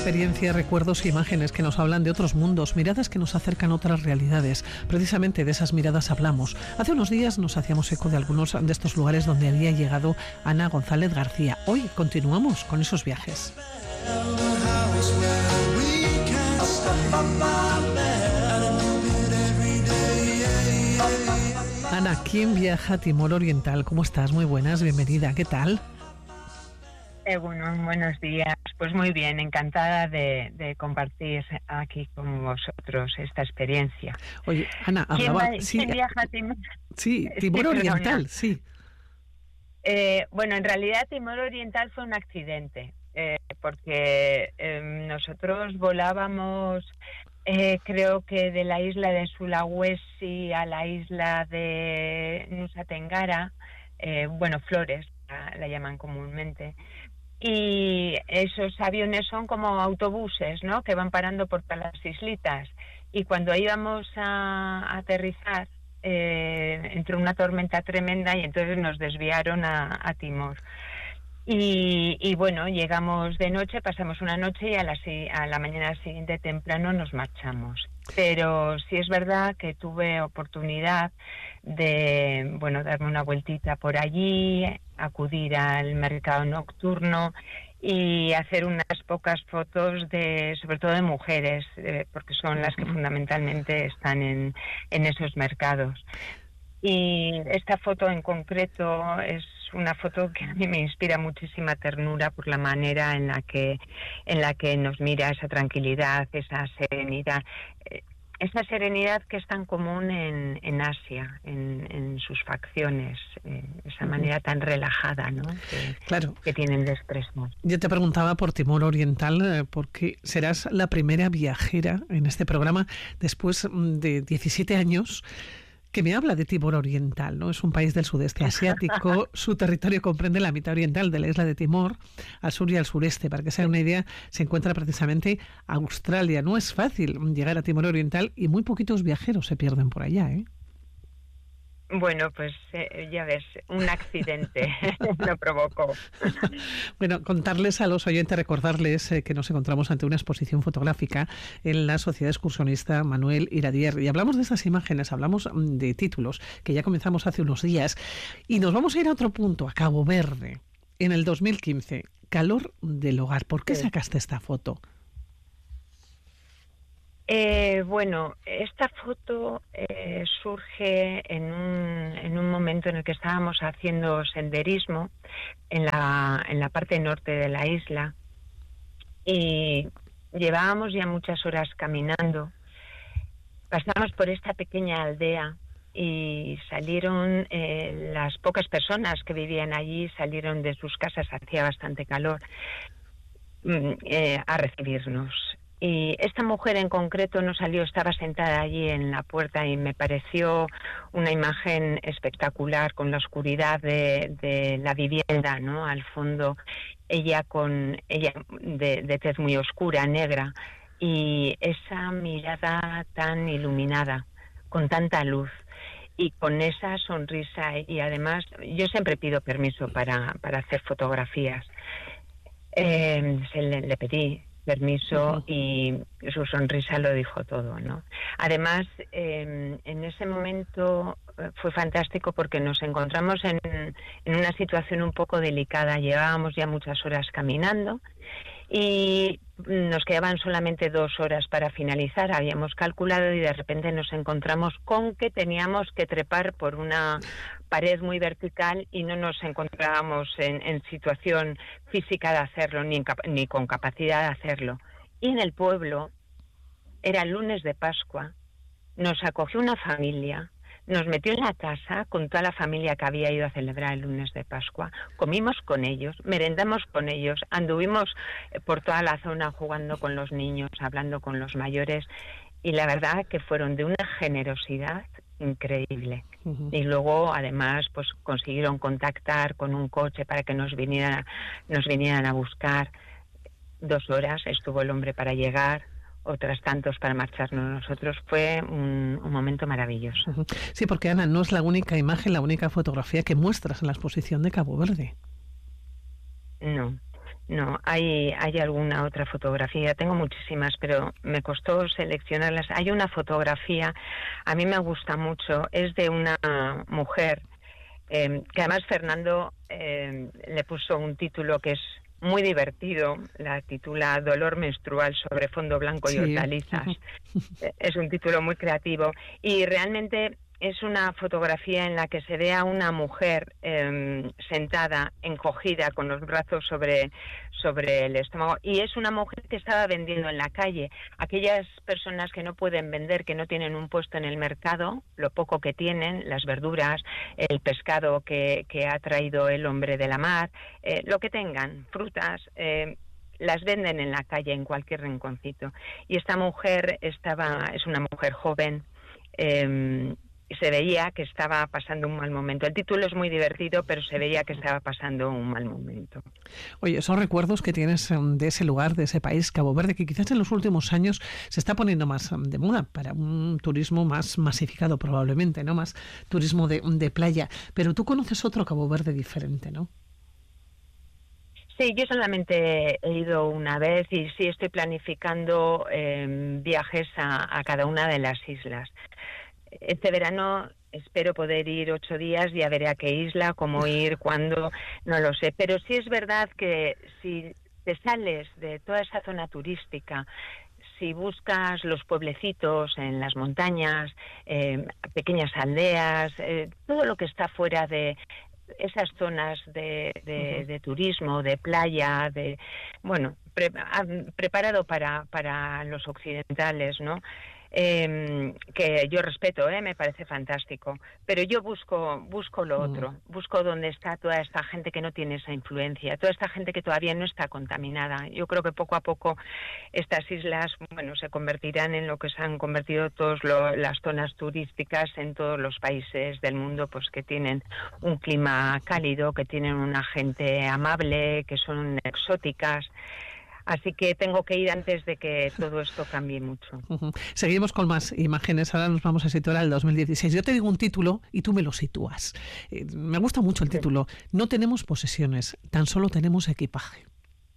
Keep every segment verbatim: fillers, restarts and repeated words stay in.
experiencias, recuerdos e imágenes que nos hablan de otros mundos, miradas que nos acercan a otras realidades. Precisamente de esas miradas hablamos. Hace unos días nos hacíamos eco de algunos de estos lugares donde había llegado Ana González García. Hoy continuamos con esos viajes. Ana, ¿quién viaja a Timor Oriental? ¿Cómo estás? Muy buenas, bienvenida. ¿Qué tal? Eh, bueno, buenos días. Pues muy bien, encantada de, de compartir aquí con vosotros esta experiencia. Oye, Ana, ¿Quién, hablaba... va, sí, ¿quién viaja a Timor? Sí, Timor sí, Oriental, sí. Eh, bueno, en realidad Timor Oriental fue un accidente, eh, porque eh, nosotros volábamos, eh, creo que de la isla de Sulawesi a la isla de Nusa Tenggara, eh, bueno, Flores, la, la llaman comúnmente. Y esos aviones son como autobuses, ¿no?, que van parando por todas las islitas. Y cuando íbamos a, a aterrizar, eh, entró una tormenta tremenda y entonces nos desviaron a, a Timor. Y, y bueno, llegamos de noche, pasamos una noche y a la, a la mañana siguiente temprano nos marchamos. Pero sí es verdad que tuve oportunidad de, bueno, darme una vueltita por allí, acudir al mercado nocturno y hacer unas pocas fotos de, sobre todo de mujeres, eh, porque son las que fundamentalmente están en, en esos mercados. Y esta foto en concreto es una foto que a mí me inspira muchísima ternura por la manera en la que en la que nos mira, esa tranquilidad, esa serenidad, eh, esa serenidad que es tan común en, en Asia, en, en sus facciones, eh, esa manera tan relajada, ¿no?, que, claro, que tienen de expresar. Yo te preguntaba por Timor Oriental, eh, porque serás la primera viajera en este programa después de diecisiete años que me habla de Timor Oriental, ¿no? Es un país del sudeste asiático, su territorio comprende la mitad oriental de la isla de Timor, al sur y al sureste. Para que se haga una idea, se encuentra precisamente Australia. No es fácil llegar a Timor Oriental y muy poquitos viajeros se pierden por allá, ¿eh? Bueno, pues eh, ya ves, un accidente lo provocó. Bueno, contarles a los oyentes, recordarles eh, que nos encontramos ante una exposición fotográfica en la Sociedad Excursionista Manuel Iradier. Y hablamos de estas imágenes, hablamos de títulos que ya comenzamos hace unos días. Y nos vamos a ir a otro punto, a Cabo Verde, en el dos mil quince. Calor del hogar. ¿Por qué Sí. sacaste esta foto? Eh, bueno, esta foto eh, surge en un, en un momento en el que estábamos haciendo senderismo en la, en la parte norte de la isla y llevábamos ya muchas horas caminando. Pasamos por esta pequeña aldea y salieron eh, las pocas personas que vivían allí, salieron de sus casas, hacía bastante calor, eh, a recibirnos. Y esta mujer en concreto no salió, estaba sentada allí en la puerta y me pareció una imagen espectacular, con la oscuridad de, de la vivienda, ¿no?, al fondo, ella con ella de, de tez muy oscura, negra, y esa mirada tan iluminada, con tanta luz y con esa sonrisa. Y además yo siempre pido permiso para, para hacer fotografías. Eh, se le, le pedí permiso y su sonrisa lo dijo todo, ¿no? Además, eh, en ese momento fue fantástico porque nos encontramos en, en una situación un poco delicada. Llevábamos ya muchas horas caminando y nos quedaban solamente dos horas para finalizar. Habíamos calculado y de repente nos encontramos con que teníamos que trepar por una pared muy vertical y no nos encontrábamos en, en situación física de hacerlo, ni, ni con capacidad de hacerlo. Y en el pueblo, era el lunes de Pascua, nos acogió una familia, nos metió en la casa con toda la familia que había ido a celebrar el lunes de Pascua, comimos con ellos, merendamos con ellos, anduvimos por toda la zona jugando con los niños, hablando con los mayores, y la verdad que fueron de una generosidad increíble. Uh-huh. Y luego además pues consiguieron contactar con un coche para que nos vinieran, nos vinieran a buscar. Dos horas estuvo el hombre para llegar, otras tantos para marcharnos nosotros. Fue un, un momento maravilloso. Uh-huh. Sí, porque Ana, no es la única imagen, la única fotografía que muestras en la exposición de Cabo Verde. No. No, hay, hay alguna otra fotografía, tengo muchísimas, pero me costó seleccionarlas. Hay una fotografía, a mí me gusta mucho, es de una mujer, eh, que además Fernando eh, le puso un título que es muy divertido, la titula Dolor menstrual sobre fondo blanco y Sí. hortalizas. Es un título muy creativo y realmente es una fotografía en la que se ve a una mujer eh, sentada, encogida, con los brazos sobre, sobre el estómago, y es una mujer que estaba vendiendo en la calle. Aquellas personas que no pueden vender, que no tienen un puesto en el mercado, lo poco que tienen, las verduras, el pescado que, que ha traído el hombre de la mar, eh, lo que tengan, frutas, eh, las venden en la calle, en cualquier rinconcito. Y esta mujer estaba, es una mujer joven, eh, se veía que estaba pasando un mal momento. El título es muy divertido, pero se veía que estaba pasando un mal momento. Oye, esos recuerdos que tienes um, de ese lugar, de ese país, Cabo Verde, que quizás en los últimos años se está poniendo más um, de moda para un turismo más masificado probablemente, ¿no? Más turismo de, de playa. Pero tú conoces otro Cabo Verde diferente, ¿no? Sí, yo solamente he ido una vez y sí estoy planificando eh, viajes a, a cada una de las islas. Este verano espero poder ir ocho días, ya veré a qué isla, cómo ir, cuándo, no lo sé. Pero sí es verdad que si te sales de toda esa zona turística, si buscas los pueblecitos en las montañas, eh, pequeñas aldeas, eh, todo lo que está fuera de esas zonas de, de, Uh-huh. de turismo, de playa, de bueno, pre, preparado para, para los occidentales, ¿no? Eh, que yo respeto, ¿eh? Me parece fantástico, pero yo busco busco lo Uh-huh. otro, busco donde está toda esta gente que no tiene esa influencia, toda esta gente que todavía no está contaminada. Yo creo que poco a poco estas islas, bueno, se convertirán en lo que se han convertido todas las zonas turísticas en todos los países del mundo, pues que tienen un clima cálido, que tienen una gente amable, que son exóticas. Así que tengo que ir antes de que todo esto cambie mucho. Uh-huh. Seguimos con más imágenes. Ahora nos vamos a situar al dos mil dieciséis. Yo te digo un título y tú me lo sitúas. Eh, me gusta mucho el título. No tenemos posesiones, tan solo tenemos equipaje.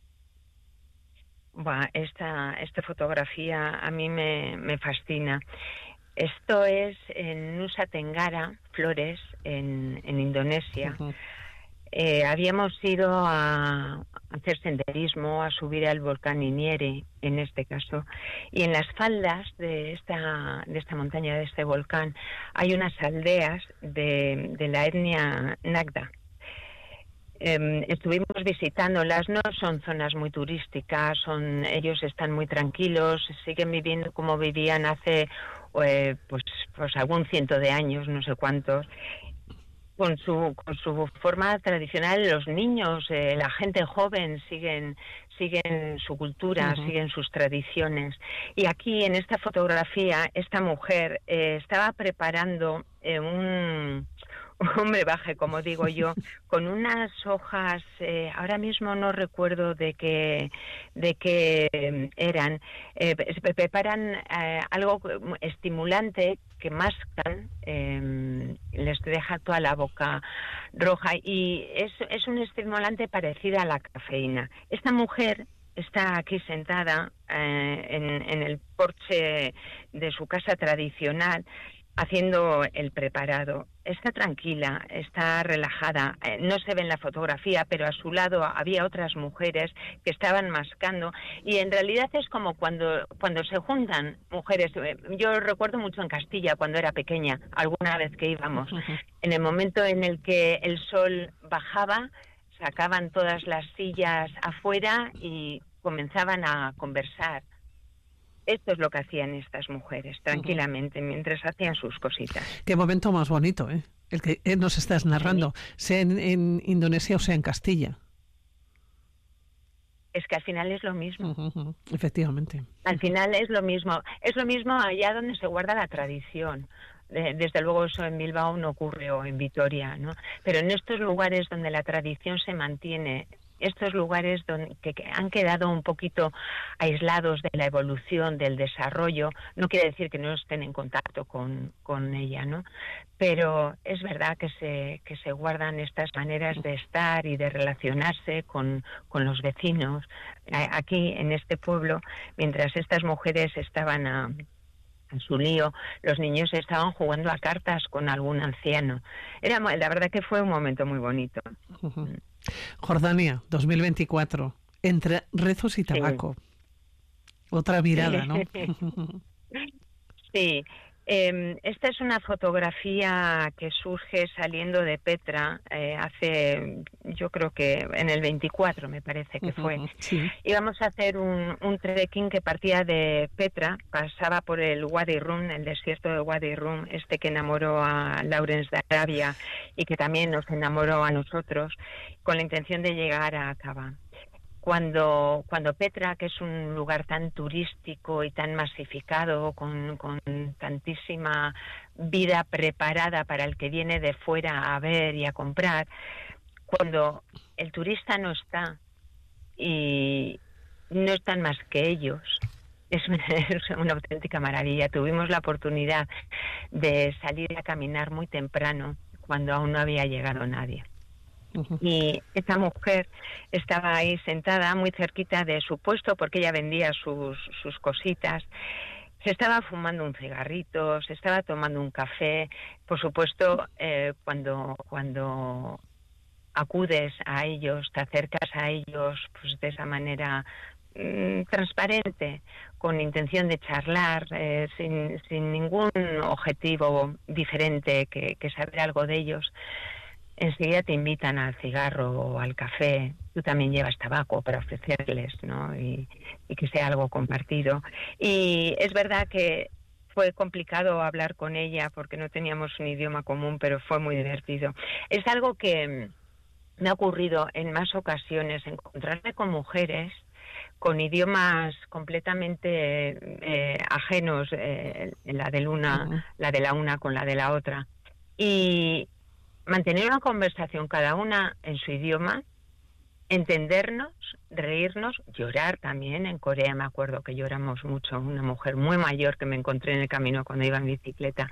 Buah, esta, esta fotografía a mí me, me fascina. Esto es en Nusa Tenggara, Flores, en, en Indonesia. Uh-huh. Eh, habíamos ido a hacer senderismo, a subir al volcán Iniere, en este caso, y en las faldas de esta, de esta montaña, de este volcán, hay unas aldeas de, de la etnia Nagda. Eh, estuvimos visitándolas, no son zonas muy turísticas, son ellos están muy tranquilos, siguen viviendo como vivían hace eh, pues, pues algún ciento de años, no sé cuántos. Con su, con su forma tradicional, los niños, eh, la gente joven siguen, siguen su cultura, Uh-huh. siguen sus tradiciones. Y aquí en esta fotografía, esta mujer eh, estaba preparando eh, un, un brebaje, como digo yo, con unas hojas, eh, ahora mismo no recuerdo de qué, de qué eran, eh, se preparan eh, algo estimulante que mascan, eh, les deja toda la boca roja y es, es un estimulante parecido a la cafeína. Esta mujer está aquí sentada eh, en, en el porche de su casa tradicional haciendo el preparado. Está tranquila, está relajada. Eh, no se ve en la fotografía, pero a su lado había otras mujeres que estaban mascando. Y en realidad es como cuando, cuando se juntan mujeres. Yo recuerdo mucho en Castilla, cuando era pequeña, alguna vez que íbamos. Uh-huh. En el momento en el que el sol bajaba, sacaban todas las sillas afuera y comenzaban a conversar. Esto es lo que hacían estas mujeres, tranquilamente, mientras hacían sus cositas. Qué momento más bonito, ¿eh? El que eh, nos estás narrando, sea en, en Indonesia o sea en Castilla. Es que al final es lo mismo. Uh-huh, uh-huh. Efectivamente. Al final es lo mismo. Es lo mismo allá donde se guarda la tradición. Desde luego eso en Bilbao no ocurre o en Vitoria, ¿no? Pero en estos lugares donde la tradición se mantiene estos lugares donde, que, que han quedado un poquito aislados de la evolución, del desarrollo, no quiere decir que no estén en contacto con, con ella, ¿no? Pero es verdad que se, que se guardan estas maneras de estar y de relacionarse con, con los vecinos. Aquí, en este pueblo, mientras estas mujeres estaban a... en su lío, los niños estaban jugando a cartas con algún anciano. Era, la verdad que fue un momento muy bonito. Uh-huh. Jordania, dos mil veinticuatro, entre rezos y tabaco. Sí. Otra mirada, ¿no? Sí. Eh, esta es una fotografía que surge saliendo de Petra eh, hace, yo creo que en el veinticuatro me parece que fue. Sí. Íbamos a hacer un, un trekking que partía de Petra, pasaba por el Wadi Rum, el desierto de Wadi Rum, este que enamoró a Lawrence de Arabia y que también nos enamoró a nosotros, con la intención de llegar a Aqaba. Cuando, cuando Petra, que es un lugar tan turístico y tan masificado, con, con tantísima vida preparada para el que viene de fuera a ver y a comprar, cuando el turista no está y no están más que ellos, es una, es una auténtica maravilla. Tuvimos la oportunidad de salir a caminar muy temprano, cuando aún no había llegado nadie. Uh-huh. Y esta mujer estaba ahí sentada muy cerquita de su puesto porque ella vendía sus, sus cositas. Se estaba fumando un cigarrito, se estaba tomando un café. Por supuesto, eh, cuando, cuando acudes a ellos, te acercas a ellos pues de esa manera mmm, transparente, con intención de charlar, eh, sin, sin ningún objetivo diferente que, que saber algo de ellos, enseguida te invitan al cigarro o al café. Tú también llevas tabaco para ofrecerles, ¿no? Y, y que sea algo compartido. Y es verdad que fue complicado hablar con ella porque no teníamos un idioma común, pero fue muy divertido. Es algo que me ha ocurrido en más ocasiones, encontrarme con mujeres con idiomas completamente eh, ajenos, eh, la de una, uh-huh. la de la una con la de la otra. Y mantener una conversación cada una en su idioma, entendernos, reírnos, llorar también. En Corea me acuerdo que lloramos mucho, una mujer muy mayor que me encontré en el camino cuando iba en bicicleta.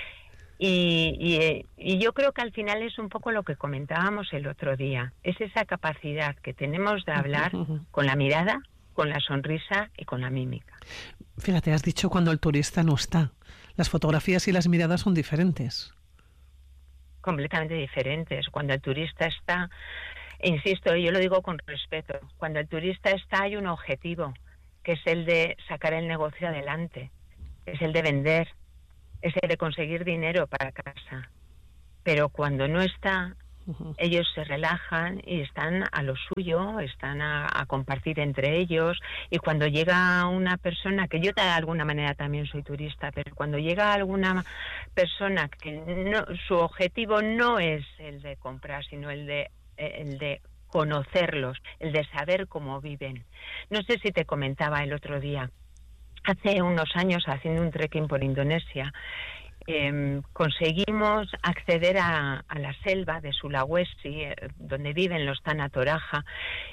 Y, y, y yo creo que al final es un poco lo que comentábamos el otro día, es esa capacidad que tenemos de hablar con la mirada, con la sonrisa y con la mímica. Fíjate, has dicho cuando el turista no está. Las fotografías y las miradas son diferentes. Completamente diferentes. Cuando el turista está, e insisto, yo lo digo con respeto, cuando el turista está hay un objetivo, que es el de sacar el negocio adelante, es el de vender, es el de conseguir dinero para casa. Pero cuando no está, uh-huh. ellos se relajan y están a lo suyo, están a, a compartir entre ellos. Y cuando llega una persona, que yo de alguna manera también soy turista, pero cuando llega alguna persona que no, su objetivo no es el de comprar, sino el de, el de conocerlos, el de saber cómo viven. No sé si te comentaba el otro día, hace unos años haciendo un trekking por Indonesia, Eh, conseguimos acceder a, a la selva de Sulawesi, eh, donde viven los Tana Toraja,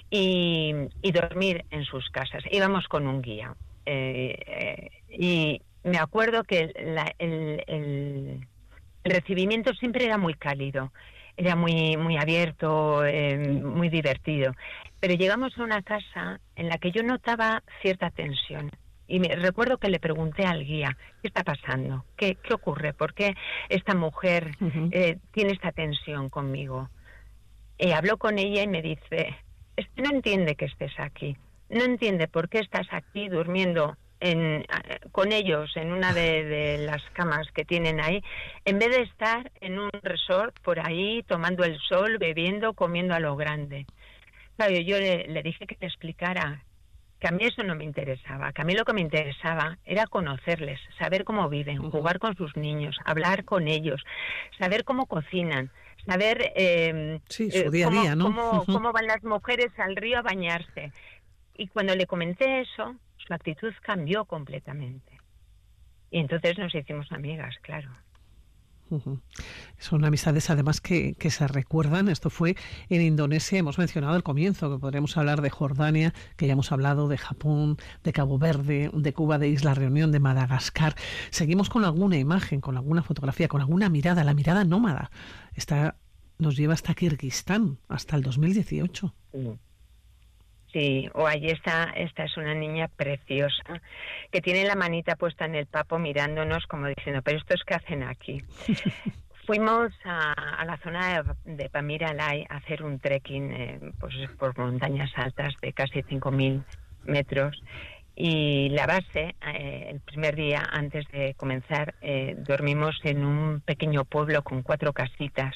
y, y dormir en sus casas. Íbamos con un guía. Eh, eh, y me acuerdo que la, el, el, el recibimiento siempre era muy cálido, era muy, muy abierto, eh, muy divertido. Pero llegamos a una casa en la que yo notaba cierta tensión. Y me recuerdo que le pregunté al guía, ¿qué está pasando? ¿Qué, qué ocurre? ¿Por qué esta mujer uh-huh. eh, tiene esta tensión conmigo? Y habló con ella y me dice, es que no entiende que estés aquí. No entiende por qué estás aquí durmiendo en, con ellos en una de, de las camas que tienen ahí, en vez de estar en un resort por ahí tomando el sol, bebiendo, comiendo a lo grande. Claro, yo le, le dije que te explicara que a mí eso no me interesaba, que a mí lo que me interesaba era conocerles, saber cómo viven, uh-huh. jugar con sus niños, hablar con ellos, saber cómo cocinan, saber eh, sí, su día a día, cómo, ¿no? cómo, Uh-huh. cómo van las mujeres al río a bañarse. Y cuando le comenté eso, su actitud cambió completamente. Y entonces nos hicimos amigas, claro. Uh-huh. Son amistades además que, que se recuerdan. Esto fue en Indonesia. Hemos mencionado al comienzo que podríamos hablar de Jordania, que ya hemos hablado de Japón, de Cabo Verde, de Cuba, de Isla Reunión, de Madagascar. Seguimos con alguna imagen, con alguna fotografía, con alguna mirada, la mirada nómada. Esta nos lleva hasta Kirguistán, hasta el dos mil dieciocho. Sí. Sí, o allí está, esta es una niña preciosa que tiene la manita puesta en el papo mirándonos como diciendo, pero ¿estos qué hacen aquí? Fuimos a, a la zona de, de Pamir Alai a hacer un trekking eh, pues por montañas altas de casi cinco mil metros y la base, eh, el primer día antes de comenzar, eh, dormimos en un pequeño pueblo con cuatro casitas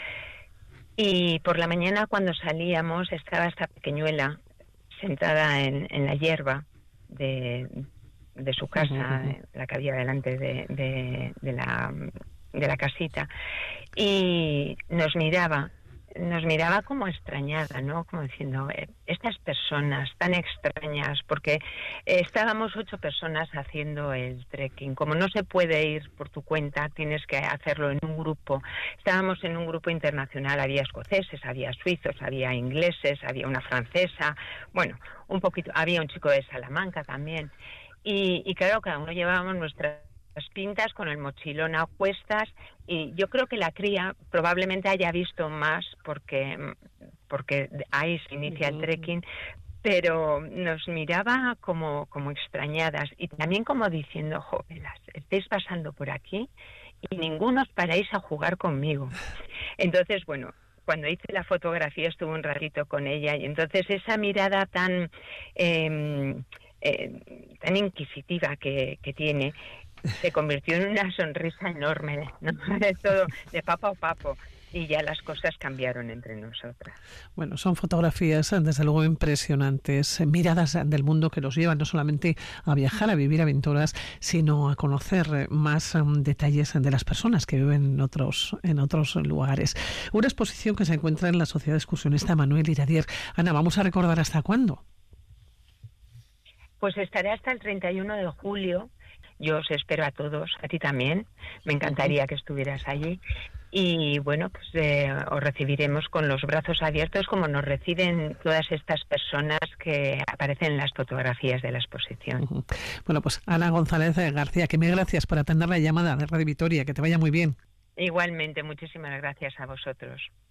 y por la mañana cuando salíamos estaba esta pequeñuela sentada en, en la hierba de, de su casa, uh-huh. la que había delante de, de, de, la, de la casita, y nos miraba, nos miraba como extrañada, ¿no? Como diciendo, eh, estas personas tan extrañas, porque eh, estábamos ocho personas haciendo el trekking. Como no se puede ir por tu cuenta, tienes que hacerlo en un grupo. Estábamos en un grupo internacional, había escoceses, había suizos, había ingleses, había una francesa, bueno, un poquito, había un chico de Salamanca también. Y, y claro, cada uno llevábamos nuestras pintas con el mochilón a cuestas y yo creo que la cría probablemente haya visto más porque porque ahí se inicia el trekking, pero nos miraba como como extrañadas y también como diciendo, jóvenes, estáis pasando por aquí y ninguno os paráis a jugar conmigo. Entonces, bueno, cuando hice la fotografía estuve un ratito con ella y entonces esa mirada tan eh, eh, tan inquisitiva que, que tiene se convirtió en una sonrisa enorme, ¿no? De todo, de papo a papo, y ya las cosas cambiaron entre nosotras. Bueno, son fotografías desde luego impresionantes, miradas del mundo que los llevan no solamente a viajar, a vivir aventuras, sino a conocer más um, detalles de las personas que viven en otros, en otros lugares. Una exposición que se encuentra en la Sociedad Excursionista Manuel Iradier. Ana, ¿vamos a recordar hasta cuándo? Pues estaré hasta el treinta y uno de julio. Yo os espero a todos, a ti también. Me encantaría que estuvieras allí. Y bueno, pues eh, os recibiremos con los brazos abiertos como nos reciben todas estas personas que aparecen en las fotografías de la exposición. Uh-huh. Bueno, pues Ana González García, que mil gracias por atender la llamada de Radio Vitoria. Que te vaya muy bien. Igualmente, muchísimas gracias a vosotros.